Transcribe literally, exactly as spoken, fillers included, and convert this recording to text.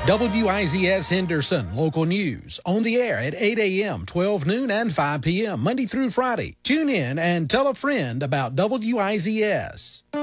W I Z S Henderson, local news, on the air at eight a.m., twelve noon, and five p.m., Monday through Friday. Tune in and tell a friend about W I Z S.